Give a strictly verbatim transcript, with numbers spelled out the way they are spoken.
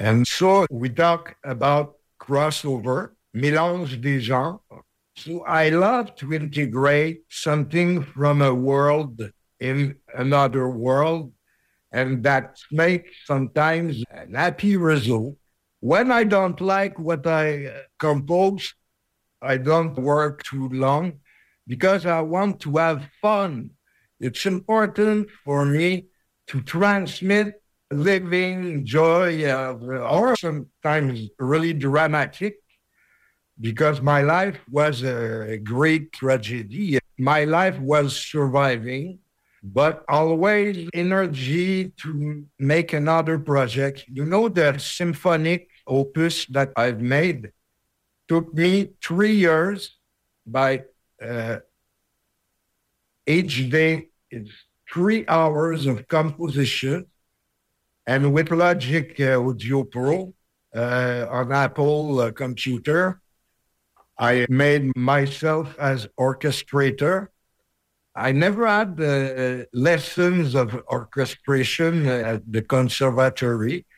And so we talk about crossover, mélange des genres. So I love to integrate something from a world in another world, and that makes sometimes an happy result. When I don't like what I uh, compose, I don't work too long because I want to have fun. It's important for me to transmit living joy, uh, or sometimes really dramatic, because my life was a great tragedy. My life was surviving, but always energy to make another project. You know, the symphonic opus that I've made took me three years by uh, each day. It's three hours of composition. And with Logic uh, Audio Pro uh, on Apple uh, computer, I made myself as orchestrator. I never had uh, lessons of orchestration at the conservatory.